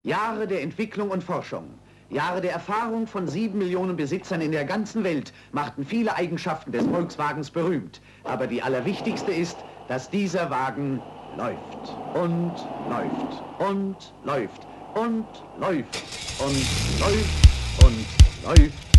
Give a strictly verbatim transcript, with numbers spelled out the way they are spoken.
Jahre der Entwicklung und Forschung, Jahre der Erfahrung von sieben Millionen Besitzern in der ganzen Welt machten viele Eigenschaften des Volkswagens berühmt. Aber die allerwichtigste ist, dass dieser Wagen läuft und läuft und läuft und läuft und läuft und läuft.